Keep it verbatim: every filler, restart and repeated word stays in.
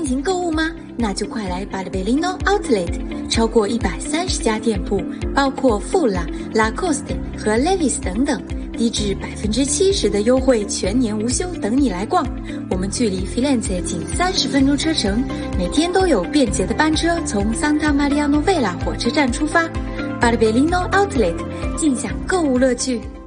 情购物吗？那就快来巴黎贝林诺 Outlet， 超过一百三十家店铺，包括富拉、Lacoste 和 Levi's 等等，低至百分之七十的优惠，全年无休，等你来逛。我们距离 Firenze 仅三十分钟车程，每天都有便捷的班车从 Santa Maria Novella 火车站出发。巴黎贝林诺 Outlet， 尽享购物乐趣。